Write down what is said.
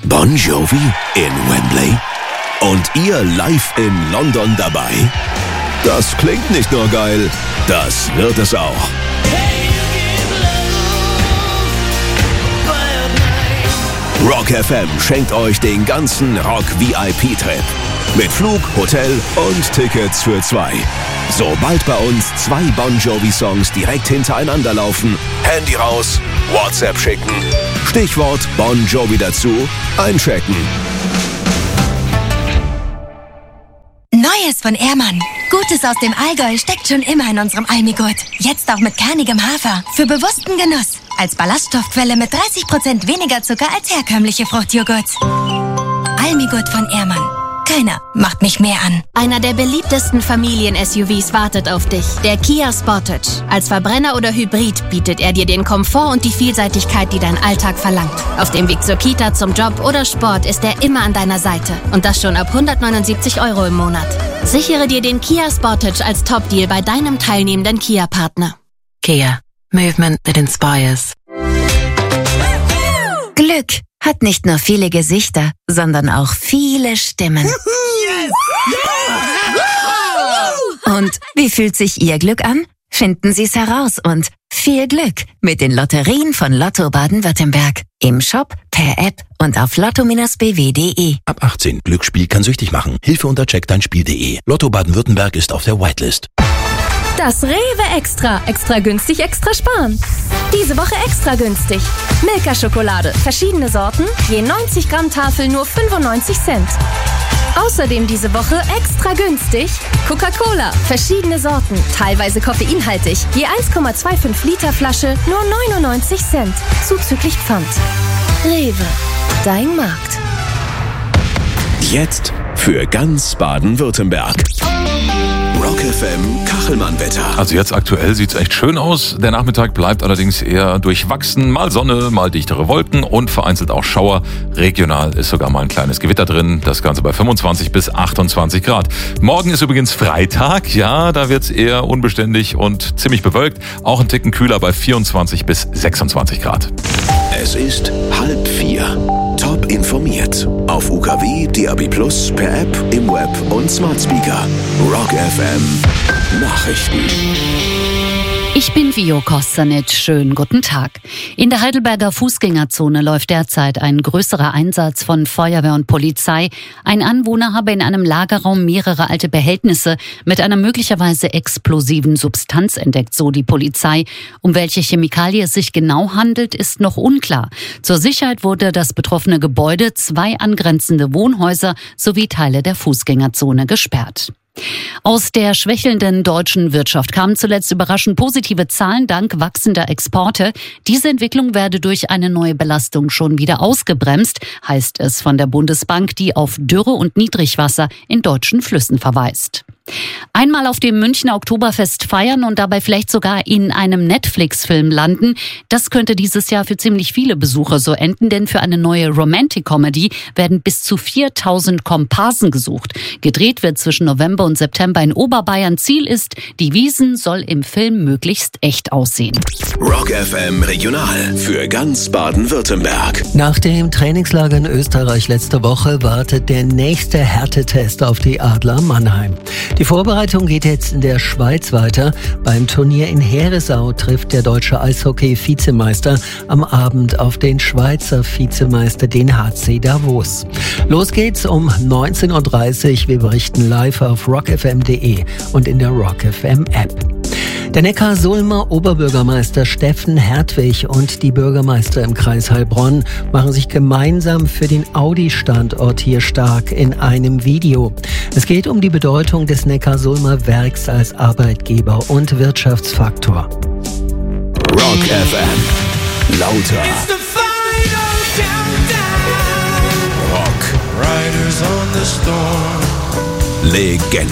Bon Jovi in Wembley? Und ihr live in London dabei? Das klingt nicht nur geil, das wird es auch. Rock FM schenkt euch den ganzen Rock-VIP-Trip. Mit Flug, Hotel und Tickets für 2. Sobald bei uns 2 Bon Jovi-Songs direkt hintereinander laufen, Handy raus, WhatsApp schicken, Stichwort Bon Jovi dazu, einchecken. Neues von Ehrmann. Gutes aus dem Allgäu steckt schon immer in unserem Almigurt. Jetzt auch mit kernigem Hafer. Für bewussten Genuss. Als Ballaststoffquelle mit 30% weniger Zucker als herkömmliche Fruchtjoghurts. Almigurt von Ehrmann. Keiner macht mich mehr an. Einer der beliebtesten Familien-SUVs wartet auf dich. Der Kia Sportage. Als Verbrenner oder Hybrid bietet er dir den Komfort und die Vielseitigkeit, die dein Alltag verlangt. Auf dem Weg zur Kita, zum Job oder Sport ist er immer an deiner Seite. Und das schon ab 179 € im Monat. Sichere dir den Kia Sportage als Top-Deal bei deinem teilnehmenden Kia-Partner. Kia. Movement that inspires. Glück hat nicht nur viele Gesichter, sondern auch viele Stimmen. Yes! Und wie fühlt sich Ihr Glück an? Finden Sie es heraus und viel Glück mit den Lotterien von Lotto Baden-Württemberg. Im Shop, per App und auf lotto-bw.de. Ab 18. Glücksspiel kann süchtig machen. Hilfe unter checkdeinspiel.de. Lotto Baden-Württemberg ist auf der Whitelist. Das Rewe Extra. Extra günstig, extra sparen. Diese Woche extra günstig. Milka-Schokolade. Verschiedene Sorten. Je 90 Gramm Tafel nur 95 Cent. Außerdem diese Woche extra günstig. Coca-Cola. Verschiedene Sorten. Teilweise koffeinhaltig. Je 1,25 Liter Flasche nur 99 Cent. Zuzüglich Pfand. Rewe. Dein Markt. Jetzt für ganz Baden-Württemberg. Rock FM Kachelmann-Wetter. Also jetzt aktuell sieht's echt schön aus. Der Nachmittag bleibt allerdings eher durchwachsen. Mal Sonne, mal dichtere Wolken und vereinzelt auch Schauer. Regional ist sogar mal ein kleines Gewitter drin. Das Ganze bei 25 bis 28 Grad. Morgen ist übrigens Freitag. Ja, da wird's eher unbeständig und ziemlich bewölkt. Auch ein Ticken kühler bei 24 bis 26 Grad. Es ist 3:30. Top informiert. Auf UKW, DAB+, per App, im Web und Smart Speaker. Rock FM Nachrichten. Ich bin Vio Kostanic. Schönen guten Tag. In der Heidelberger Fußgängerzone läuft derzeit ein größerer Einsatz von Feuerwehr und Polizei. Ein Anwohner habe in einem Lagerraum mehrere alte Behältnisse mit einer möglicherweise explosiven Substanz entdeckt, so die Polizei. Um welche Chemikalie es sich genau handelt, ist noch unklar. Zur Sicherheit wurde das betroffene Gebäude, 2 angrenzende Wohnhäuser sowie Teile der Fußgängerzone gesperrt. Aus der schwächelnden deutschen Wirtschaft kamen zuletzt überraschend positive Zahlen dank wachsender Exporte. Diese Entwicklung werde durch eine neue Belastung schon wieder ausgebremst, heißt es von der Bundesbank, die auf Dürre und Niedrigwasser in deutschen Flüssen verweist. Einmal auf dem Münchner Oktoberfest feiern und dabei vielleicht sogar in einem Netflix-Film landen, das könnte dieses Jahr für ziemlich viele Besucher so enden, denn für eine neue Romantic-Comedy werden bis zu 4000 Komparsen gesucht. Gedreht wird zwischen November und September in Oberbayern. Ziel ist, die Wiesn soll im Film möglichst echt aussehen. Rock FM Regional für ganz Baden-Württemberg. Nach dem Trainingslager in Österreich letzte Woche wartet der nächste Härtetest auf die Adler Mannheim. Die Vorbereitung geht jetzt in der Schweiz weiter. Beim Turnier in Herisau trifft der deutsche Eishockey-Vizemeister am Abend auf den Schweizer Vizemeister, den HC Davos. Los geht's um 19:30 Uhr. Wir berichten live auf rockfm.de und in der Rock FM App. Der Neckarsulmer Oberbürgermeister Steffen Hertwig und die Bürgermeister im Kreis Heilbronn machen sich gemeinsam für den Audi-Standort hier stark in einem Video. Es geht um die Bedeutung des Neckarsulmer Werks als Arbeitgeber und Wirtschaftsfaktor. Rock FM. Lauter. Rock. Legende.